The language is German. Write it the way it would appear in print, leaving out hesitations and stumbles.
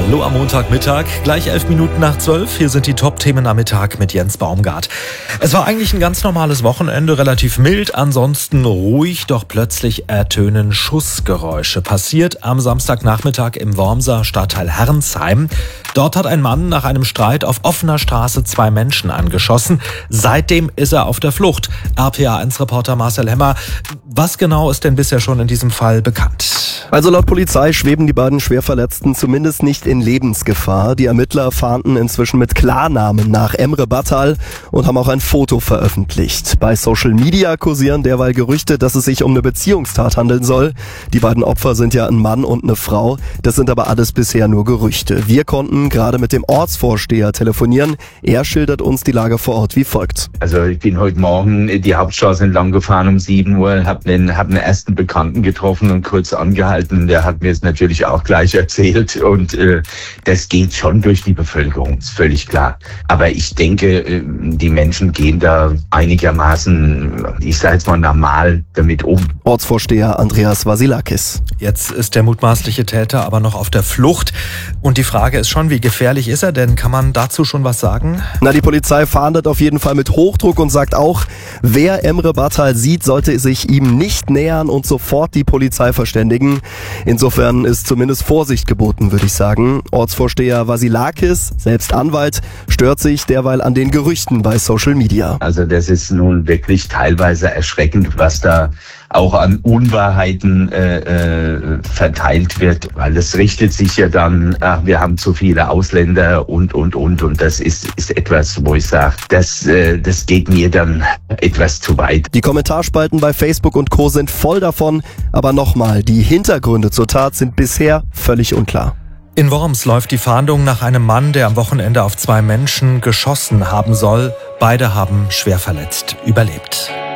Hallo am Montagmittag, gleich 11 Minuten nach 12. Hier sind die Top-Themen am Mittag mit Jens Baumgart. Es war eigentlich ein ganz normales Wochenende, relativ mild, ansonsten ruhig, doch plötzlich ertönen Schussgeräusche. Passiert am Samstagnachmittag im Wormser Stadtteil Herrnsheim. Dort hat ein Mann nach einem Streit auf offener Straße 2 Menschen angeschossen. Seitdem ist er auf der Flucht. RPA1-Reporter Marcel Hemmer, was genau ist denn bisher schon in diesem Fall bekannt? Also laut Polizei schweben die beiden Schwerverletzten zumindest nicht in Lebensgefahr. Die Ermittler fahnden inzwischen mit Klarnamen nach Emre Battal und haben auch ein Foto veröffentlicht. Bei Social Media kursieren derweil Gerüchte, dass es sich um eine Beziehungstat handeln soll. Die beiden Opfer sind ja ein Mann und eine Frau. Das sind aber alles bisher nur Gerüchte. Wir konnten gerade mit dem Ortsvorsteher telefonieren. Er schildert uns die Lage vor Ort wie folgt. Also ich bin heute Morgen die Hauptstraße entlang gefahren um 7 Uhr, hab einen ersten Bekannten getroffen und kurz angehalten. Der hat mir es natürlich auch gleich erzählt und das geht schon durch die Bevölkerung, ist völlig klar. Aber ich denke, die Menschen gehen da einigermaßen, ich sage jetzt mal normal damit um. Ortsvorsteher Andreas Vasilakis. Jetzt ist der mutmaßliche Täter aber noch auf der Flucht. Und die Frage ist schon, wie gefährlich ist er denn? Kann man dazu schon was sagen? Die Polizei fahndet auf jeden Fall mit Hochdruck und sagt auch, wer Emre Battal sieht, sollte sich ihm nicht nähern und sofort die Polizei verständigen. Insofern ist zumindest Vorsicht geboten, würde ich sagen. Ortsvorsteher Vasilakis, selbst Anwalt, stört sich derweil an den Gerüchten bei Social Media. Also das ist nun wirklich teilweise erschreckend, was da auch an Unwahrheiten verteilt wird, weil es richtet sich ja dann, wir haben zu viele Ausländer und das ist etwas, wo ich sage, das geht mir dann etwas zu weit. Die Kommentarspalten bei Facebook und Co. sind voll davon, aber nochmal, die Hintergründe zur Tat sind bisher völlig unklar. In Worms läuft die Fahndung nach einem Mann, der am Wochenende auf 2 Menschen geschossen haben soll. Beide haben schwer verletzt überlebt.